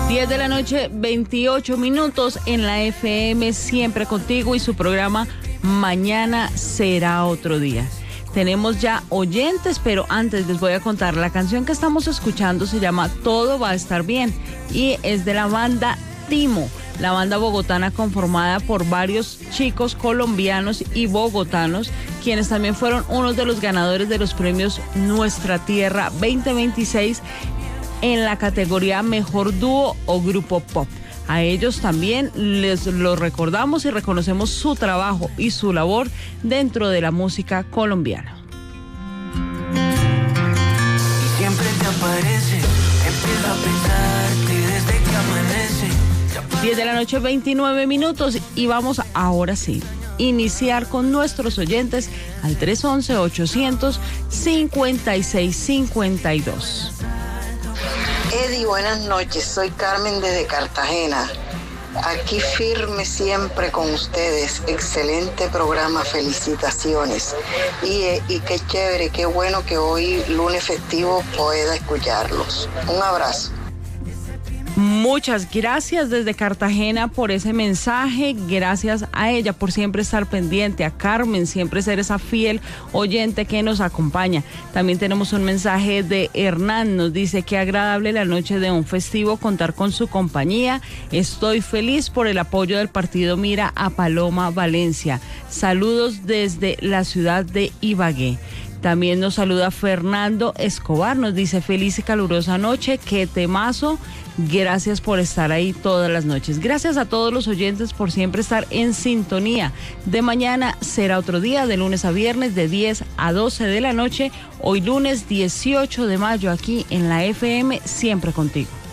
10 de la noche, 28 minutos en la FM, siempre contigo y su programa Mañana será otro día. Tenemos ya oyentes, pero antes les voy a contar, la canción que estamos escuchando se llama Todo va a estar bien y es de la banda Timo, la banda bogotana conformada por varios chicos colombianos y bogotanos, quienes también fueron unos de los ganadores de los premios Nuestra Tierra 2026 en la categoría Mejor Dúo o Grupo Pop. A ellos también les lo recordamos y reconocemos su trabajo y su labor dentro de la música colombiana. Y siempre te aparece, empiezo a pensarte desde que amanece. 10 de la noche, 29 minutos y vamos ahora sí iniciar con nuestros oyentes al 311-800-5652. Eddie, buenas noches. Soy Carmen desde Cartagena. Aquí firme siempre con ustedes. Excelente programa, felicitaciones. Y qué chévere, qué bueno que hoy, lunes festivo, pueda escucharlos. Un abrazo. Muchas gracias desde Cartagena por ese mensaje, gracias a ella por siempre estar pendiente, a Carmen siempre ser esa fiel oyente que nos acompaña. También tenemos un mensaje de Hernán, nos dice qué agradable la noche de un festivo contar con su compañía, estoy feliz por el apoyo del partido Mira a Paloma Valencia, saludos desde la ciudad de Ibagué. También nos saluda Fernando Escobar, nos dice feliz y calurosa noche, qué temazo, gracias por estar ahí todas las noches. Gracias a todos los oyentes por siempre estar en sintonía. De mañana será otro día, de lunes a viernes, de 10 a 12 de la noche, hoy lunes 18 de mayo aquí en la FM, siempre contigo.